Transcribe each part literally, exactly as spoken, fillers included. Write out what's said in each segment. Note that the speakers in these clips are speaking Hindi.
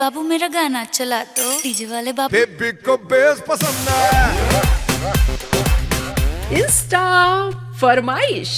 बाबू मेरा गाना चला दो, डीजे वाले बाबू। बेबी को बेस पसंद है। इंस्टा फरमाइश।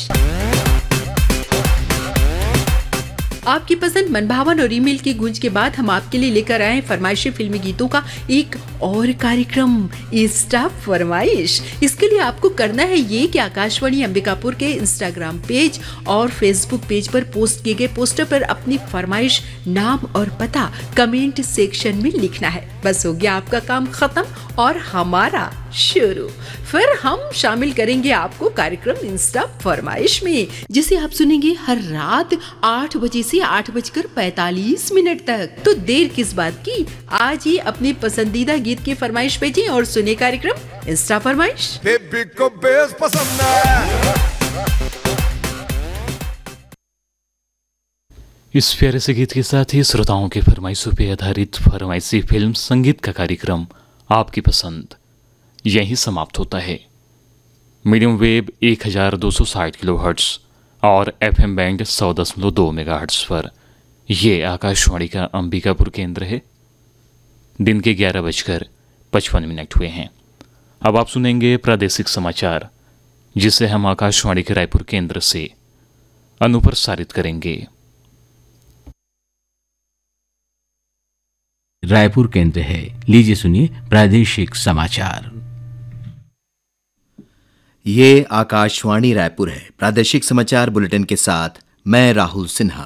आपकी पसंद, मनभावन और ईमेल की गूंज के बाद हम आपके लिए लेकर आए हैं फरमाइशी फिल्मी गीतों का एक और कार्यक्रम, इंस्टा फरमाइश। इसके लिए आपको करना है ये कि आकाशवाणी अंबिकापुर के इंस्टाग्राम पेज और फेसबुक पेज पर पोस्ट किए गए पोस्टर पर अपनी फरमाइश, नाम और पता कमेंट सेक्शन में लिखना है। बस हो गया आपका काम खत्म और हमारा शुरू। फिर हम शामिल करेंगे आपको कार्यक्रम इंस्टा फरमाइश में, जिसे आप सुनेंगे हर रात आठ बजे से आठ बजकर पैतालीस मिनट तक। तो देर किस बात की, आज ही अपनी पसंदीदा गीत की फरमाइश भेजें और सुने कार्यक्रम इंस्टा फरमाइश। बेबी को बेस पसंद है। इस प्यारे से गीत के साथ ही श्रोताओं के फरमाइशों पर आधारित फरमाइशी फिल्म संगीत का कार्यक्रम आपकी पसंद यहीं समाप्त होता है। मीडियम वेव एक हज़ार दो सौ साठ किलो हर्ट्स और एफएम बैंड सौ दशमलव दो मेगा हर्ट्स पर यह आकाशवाणी का अंबिकापुर केंद्र है। दिन के ग्यारह बजकर पचपन मिनट हुए हैं। अब आप सुनेंगे प्रादेशिक समाचार, जिसे हम आकाशवाणी के रायपुर केंद्र से अनुप्रसारित करेंगे। रायपुर केंद्र है, लीजिए सुनिए प्रादेशिक समाचार। ये आकाशवाणी रायपुर है। प्रादेशिक समाचार बुलेटिन के साथ मैं राहुल सिन्हा।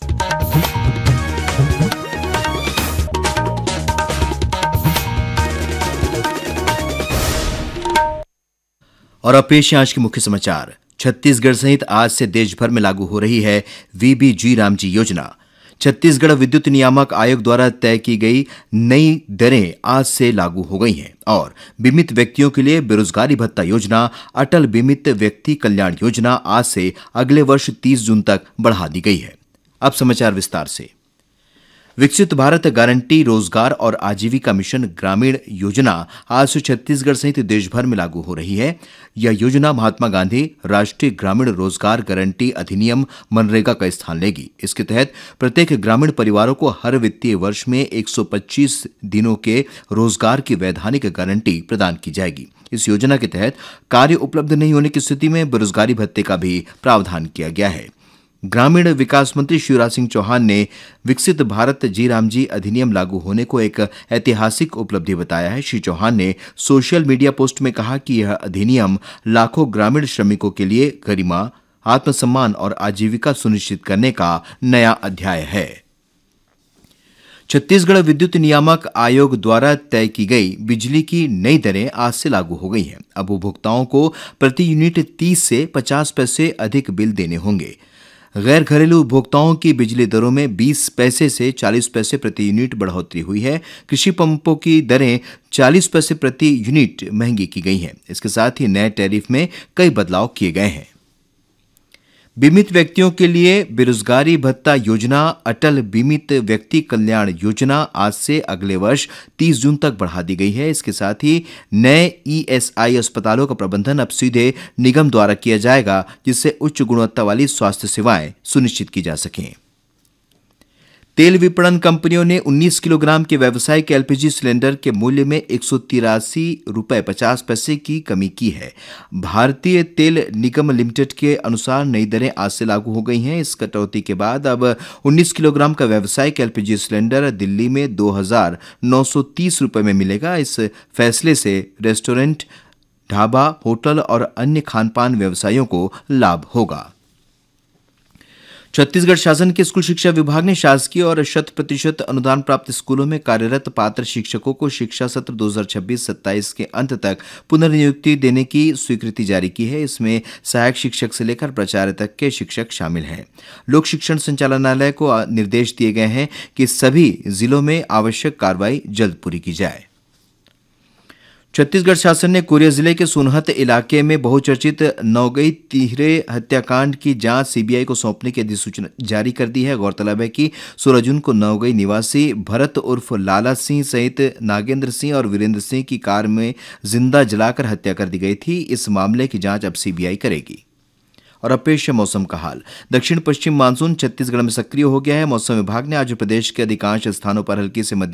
और अब पेश है आज के मुख्य समाचार। छत्तीसगढ़ सहित आज से देश भर में लागू हो रही है वीबीजी रामजी योजना। छत्तीसगढ़ विद्युत नियामक आयोग द्वारा तय की गई नई दरें आज से लागू हो गई हैं और बीमित व्यक्तियों के लिए बेरोजगारी भत्ता योजना, अटल बीमित व्यक्ति कल्याण योजना आज से अगले वर्ष तीस जून तक बढ़ा दी गई है। अब समाचार विस्तार से। विकसित भारत गारंटी रोजगार और आजीविका मिशन ग्रामीण योजना आज से छत्तीसगढ़ सहित देश भर में लागू हो रही है। यह योजना महात्मा गांधी राष्ट्रीय ग्रामीण रोजगार गारंटी अधिनियम मनरेगा का स्थान लेगी। इसके तहत प्रत्येक ग्रामीण परिवारों को हर वित्तीय वर्ष में एक सौ पच्चीस दिनों के रोजगार की वैधानिक गारंटी प्रदान की जाएगी। इस योजना के तहत कार्य उपलब्ध नहीं होने की स्थिति में बेरोजगारी भत्ते का भी प्रावधान किया गया है। ग्रामीण विकास मंत्री शिवराज सिंह चौहान ने विकसित भारत जी रामजी अधिनियम लागू होने को एक ऐतिहासिक उपलब्धि बताया है। श्री चौहान ने सोशल मीडिया पोस्ट में कहा कि यह अधिनियम लाखों ग्रामीण श्रमिकों के लिए गरिमा, आत्मसम्मान और आजीविका सुनिश्चित करने का नया अध्याय है। छत्तीसगढ़ विद्युत नियामक आयोग द्वारा तय की गई बिजली की नई दरें आज से लागू हो गई हैं। अब उपभोक्ताओं को प्रति यूनिट तीस से पचास पैसे अधिक बिल देने होंगे। गैर घरेलू उपभोक्ताओं की बिजली दरों में बीस पैसे से चालीस पैसे प्रति यूनिट बढ़ोतरी हुई है। कृषि पंपों की दरें चालीस पैसे प्रति यूनिट महंगी की गई हैं। इसके साथ ही नए टैरिफ में कई बदलाव किए गए हैं। बीमित व्यक्तियों के लिए बेरोजगारी भत्ता योजना, अटल बीमित व्यक्ति कल्याण योजना आज से अगले वर्ष तीस जून तक बढ़ा दी गई है। इसके साथ ही नए ईएसआई अस्पतालों का प्रबंधन अब सीधे निगम द्वारा किया जाएगा, जिससे उच्च गुणवत्ता वाली स्वास्थ्य सेवाएं सुनिश्चित की जा सकें। तेल विपणन कंपनियों ने उन्नीस किलोग्राम के व्यावसायिक एलपीजी सिलेंडर के मूल्य में एक सौ तिरासी रुपये पचास पैसे की कमी की है। भारतीय तेल निगम लिमिटेड के अनुसार नई दरें आज से लागू हो गई हैं। इस कटौती के बाद अब उन्नीस किलोग्राम का व्यावसायिक एलपीजी सिलेंडर दिल्ली में दो हजार नौ सौ तीस रुपये में मिलेगा। इस फैसले से रेस्टोरेंट, ढाबा, होटल और अन्य खानपान व्यवसायियों को लाभ होगा। छत्तीसगढ़ शासन के स्कूल शिक्षा विभाग ने शासकीय और शत प्रतिशत अनुदान प्राप्त स्कूलों में कार्यरत पात्र शिक्षकों को शिक्षा सत्र दो हज़ार छब्बीस सत्ताईस के अंत तक पुनर्नियुक्ति देने की स्वीकृति जारी की है। इसमें सहायक शिक्षक से लेकर प्राचार्य तक के शिक्षक शामिल हैं। लोक शिक्षण संचालनालय को निर्देश दिए गए हैं कि सभी जिलों में आवश्यक कार्रवाई जल्द पूरी की जाए। छत्तीसगढ़ शासन ने कोरिया जिले के सोनहत इलाके में बहुचर्चित नौगई तिहरे हत्याकांड की जांच सीबीआई को सौंपने की अधिसूचना जारी कर दी है। गौरतलब है कि सोलह जून को नौगई निवासी भरत उर्फ लाला सिंह सहित नागेंद्र सिंह और वीरेंद्र सिंह की कार में जिंदा जलाकर हत्या कर दी गई थी। इस मामले की जांच अब सीबीआई करेगी। और अब पेश है मौसम का हाल। दक्षिण पश्चिम मानसून छत्तीसगढ़ में सक्रिय हो गया है। मौसम विभाग ने आज प्रदेश के अधिकांश स्थानों पर हल्की से मध्यम